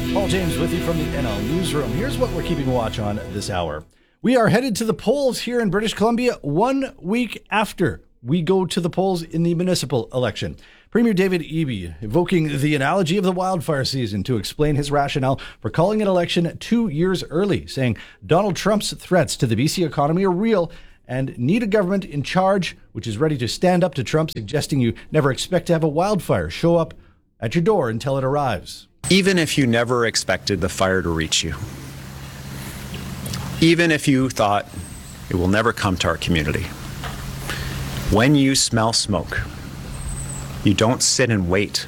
Paul James with you from the NL Newsroom. Here's what we're keeping watch on this hour. We are headed to the polls here in British Columbia 1 week after we go to the polls in the municipal election. Premier David Eby evoking the analogy of the wildfire season to explain his rationale for calling an election 2 years early, saying Donald Trump's threats to the BC economy are real and need a government in charge which is ready to stand up to Trump, suggesting you never expect to have a wildfire show up at your door until it arrives. Even if you never expected the fire to reach you, even if you thought it will never come to our community, when you smell smoke, you don't sit and wait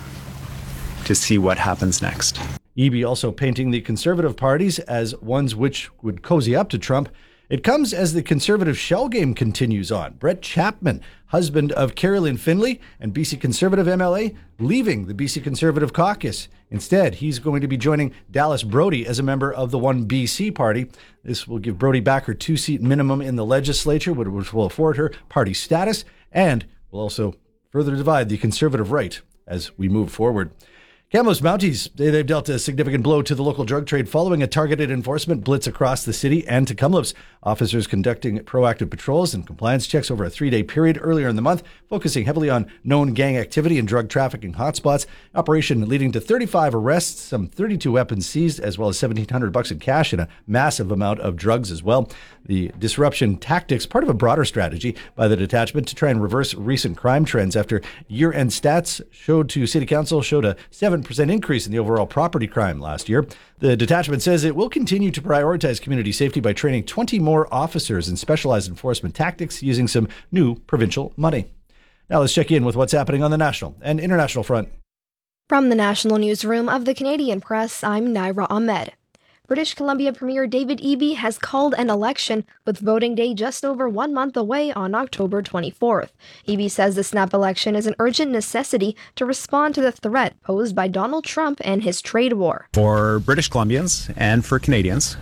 to see what happens next. Eby also painting the Conservative parties as ones which would cozy up to Trump. It comes as the Conservative shell game continues on. Brett Chapman, husband of Carrie-Lynne Findlay and BC Conservative MLA, leaving the BC Conservative caucus. Instead, he's going to be joining Dallas Brody as a member of the One BC party. This will give Brody back her 2-seat minimum in the legislature, which will afford her party status, and will also further divide the Conservative right as we move forward. Kamloops Mounties, they've dealt a significant blow to the local drug trade following a targeted enforcement blitz across the city and to Kamloops. Officers conducting proactive patrols and compliance checks over a 3-day period earlier in the month, focusing heavily on known gang activity and drug trafficking hotspots. Operation leading to 35 arrests, some 32 weapons seized, as well as $1,700 in cash and a massive amount of drugs as well. The disruption tactics, part of a broader strategy by the detachment to try and reverse recent crime trends after year-end stats City Council showed a 7% increase in the overall property crime last year. The detachment says it will continue to prioritize community safety by training 20 more officers in specialized enforcement tactics using some new provincial money. Now let's check in with what's happening on the national and international front. From the National Newsroom of the Canadian Press, I'm Naira Ahmed. British Columbia Premier David Eby has called an election, with voting day just over 1 month away on October 24th. Eby says the snap election is an urgent necessity to respond to the threat posed by Donald Trump and his trade war. For British Columbians and for Canadians,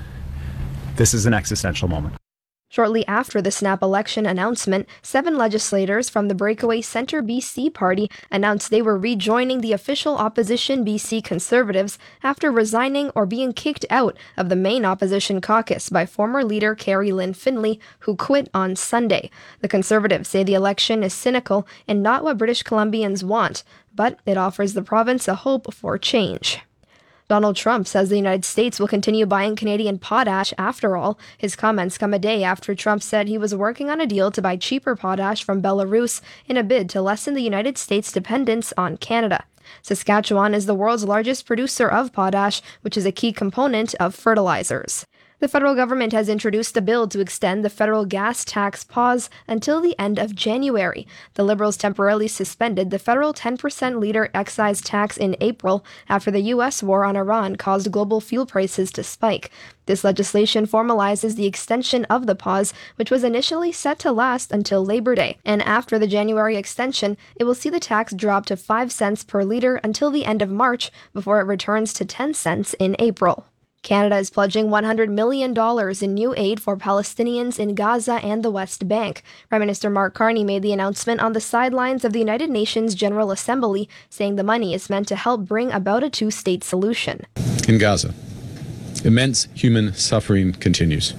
this is an existential moment. Shortly after the snap election announcement, 7 legislators from the breakaway Centre BC party announced they were rejoining the official opposition BC Conservatives after resigning or being kicked out of the main opposition caucus by former leader Carrie-Lynne Findlay, who quit on Sunday. The Conservatives say the election is cynical and not what British Columbians want, but it offers the province a hope for change. Donald Trump says the United States will continue buying Canadian potash after all. His comments come a day after Trump said he was working on a deal to buy cheaper potash from Belarus in a bid to lessen the United States' dependence on Canada. Saskatchewan is the world's largest producer of potash, which is a key component of fertilizers. The federal government has introduced a bill to extend the federal gas tax pause until the end of January. The Liberals temporarily suspended the federal 10% liter excise tax in April after the U.S. war on Iran caused global fuel prices to spike. This legislation formalizes the extension of the pause, which was initially set to last until Labor Day. And after the January extension, it will see the tax drop to 5 cents per liter until the end of March before it returns to 10 cents in April. Canada is pledging $100 million in new aid for Palestinians in Gaza and the West Bank. Prime Minister Mark Carney made the announcement on the sidelines of the United Nations General Assembly, saying the money is meant to help bring about a 2-state solution. In Gaza, immense human suffering continues.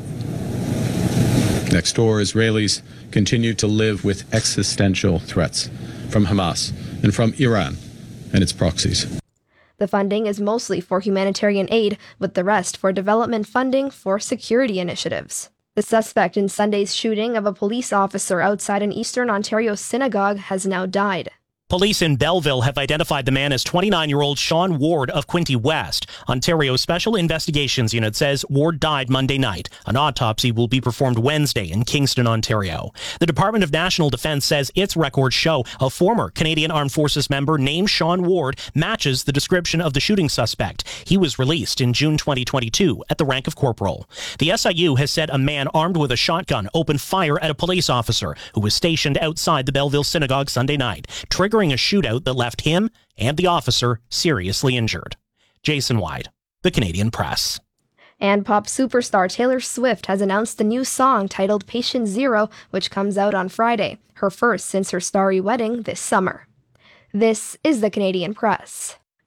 Next door, Israelis continue to live with existential threats from Hamas and from Iran and its proxies. The funding is mostly for humanitarian aid, with the rest for development funding for security initiatives. The suspect in Sunday's shooting of a police officer outside an Eastern Ontario synagogue has now died. Police in Belleville have identified the man as 29-year-old Sean Ward of Quinte West. Ontario's Special Investigations Unit says Ward died Monday night. An autopsy will be performed Wednesday in Kingston, Ontario. The Department of National Defence says its records show a former Canadian Armed Forces member named Sean Ward matches the description of the shooting suspect. He was released in June 2022 at the rank of corporal. The SIU has said a man armed with a shotgun opened fire at a police officer who was stationed outside the Belleville Synagogue Sunday night, triggering a shootout that left him and the officer seriously injured. Jason White, The Canadian Press. And pop superstar Taylor Swift has announced a new song titled Patient Zero, which comes out on Friday, her first since her starry wedding this summer. This is The Canadian Press.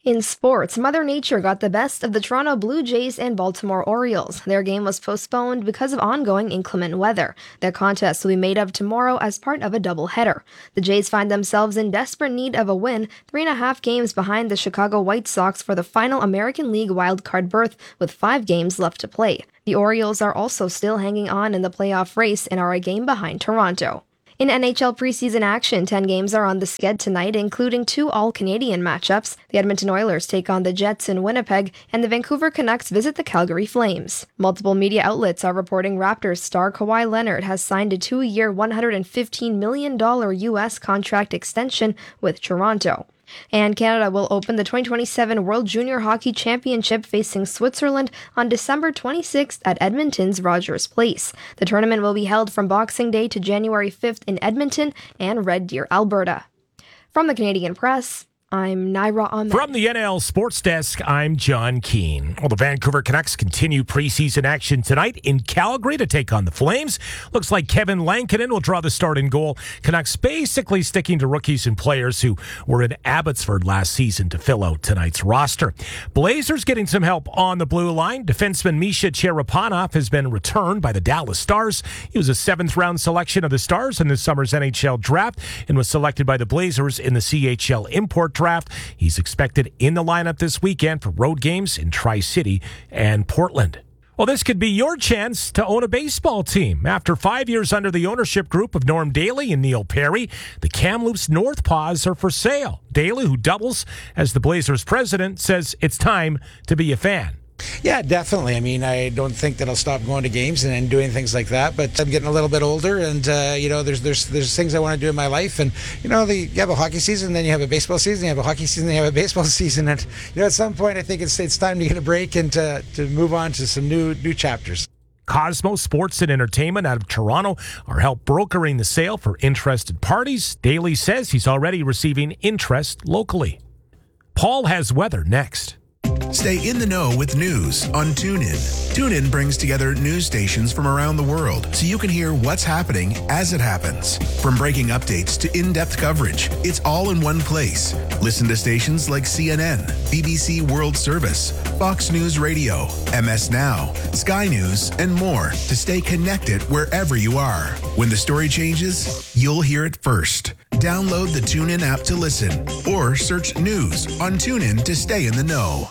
In sports, Mother Nature got the best of the Toronto Blue Jays and Baltimore Orioles. Their game was postponed because of ongoing inclement weather. Their contest will be made up tomorrow as part of a doubleheader. The Jays find themselves in desperate need of a win, 3.5 games behind the Chicago White Sox for the final American League wildcard berth, with 5 games left to play. The Orioles are also still hanging on in the playoff race and are a game behind Toronto. In NHL preseason action, 10 games are on the sked tonight, including 2 All-Canadian matchups. The Edmonton Oilers take on the Jets in Winnipeg, and the Vancouver Canucks visit the Calgary Flames. Multiple media outlets are reporting Raptors star Kawhi Leonard has signed a 2-year, $115 million U.S. contract extension with Toronto. And Canada will open the 2027 World Junior Hockey Championship facing Switzerland on December 26th at Edmonton's Rogers Place. The tournament will be held from Boxing Day to January 5th in Edmonton and Red Deer, Alberta. From the Canadian Press, I'm Naira Ahmed. From the NL Sports Desk, I'm John Keane. Well, the Vancouver Canucks continue preseason action tonight in Calgary to take on the Flames. Looks like Kevin Lankinen will draw the start in goal. Canucks basically sticking to rookies and players who were in Abbotsford last season to fill out tonight's roster. Blazers getting some help on the blue line. Defenseman Misha Cherepanov has been returned by the Dallas Stars. He was a 7th-round selection of the Stars in this summer's NHL draft and was selected by the Blazers in the CHL import draft. He's expected in the lineup this weekend for road games in Tri-City and Portland. Well, this could be your chance to own a baseball team. After 5 years under the ownership group of Norm Daly and Neil Perry, the Kamloops North Paws are for sale. Daly, who doubles as the Blazers president, says it's time to be a fan. Yeah, definitely. I mean, I don't think that I'll stop going to games and doing things like that, but I'm getting a little bit older, and there's things I want to do in my life, and you have a hockey season, then you have a baseball season, you have a hockey season, then you have a baseball season, and at some point I think it's time to get a break and to move on to some new chapters. Cosmos Sports and Entertainment out of Toronto are help brokering the sale for interested parties. Daly says he's already receiving interest locally. Paul has weather next. Stay in the know with news on TuneIn. TuneIn brings together news stations from around the world so you can hear what's happening as it happens. From breaking updates to in-depth coverage, it's all in one place. Listen to stations like CNN, BBC World Service, Fox News Radio, MS Now, Sky News, and more to stay connected wherever you are. When the story changes, you'll hear it first. Download the TuneIn app to listen or search news on TuneIn to stay in the know.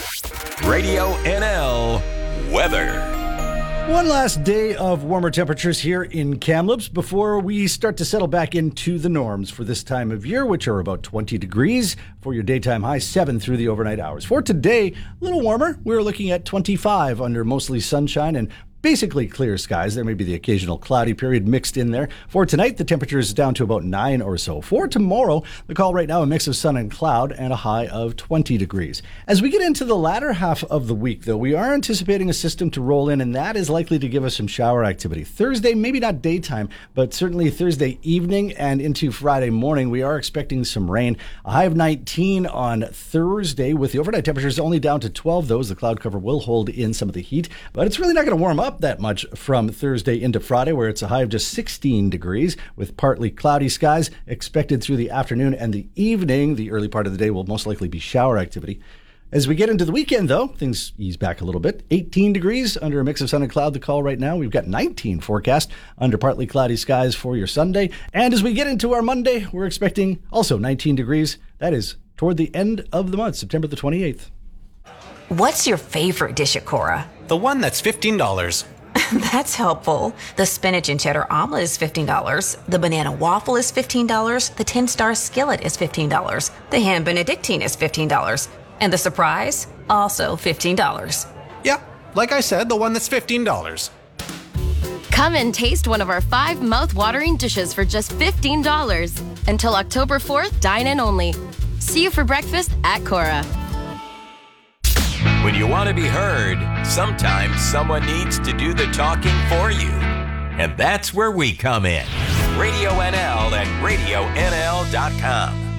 Radio NL weather. One last day of warmer temperatures here in Kamloops before we start to settle back into the norms for this time of year, which are about 20 degrees for your daytime high, 7 through the overnight hours. For today, a little warmer. We're looking at 25 under mostly sunshine and basically clear skies. There may be the occasional cloudy period mixed in there. For tonight, the temperature is down to about 9 or so. For tomorrow, the call right now, a mix of sun and cloud and a high of 20 degrees. As we get into the latter half of the week, though, we are anticipating a system to roll in, and that is likely to give us some shower activity. Thursday, maybe not daytime, but certainly Thursday evening and into Friday morning, we are expecting some rain. A high of 19 on Thursday, with the overnight temperatures only down to 12, though, as the cloud cover will hold in some of the heat. But it's really not going to warm up that much from Thursday into Friday, where it's a high of just 16 degrees with partly cloudy skies expected through the afternoon and the evening. The early part of the day will most likely be shower activity. As we get into the weekend, though, things ease back a little bit. 18 degrees under a mix of sun and cloud, the call right now. We've got 19 forecast under partly cloudy skies for your Sunday. And as we get into our Monday, we're expecting also 19 degrees. That is toward the end of the month, September the 28th. What's your favorite dish at Cora? The one that's $15. That's helpful. The spinach and cheddar omelet is $15. The banana waffle is $15. The 10-star skillet is $15. The ham benedictine is $15. And the surprise? Also $15. Yeah, like I said, the one that's $15. Come and taste one of our 5 mouth-watering dishes for just $15. Until October 4th, dine in only. See you for breakfast at Cora. When you want to be heard, sometimes someone needs to do the talking for you. And that's where we come in. Radio NL and RadioNL.com.